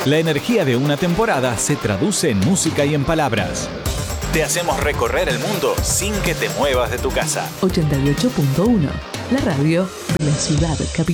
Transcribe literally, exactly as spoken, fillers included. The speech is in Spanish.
La energía de una temporada se traduce en música y en palabras. Te hacemos recorrer el mundo sin que te muevas de tu casa. ochenta y ocho punto uno, la radio de la ciudad capital.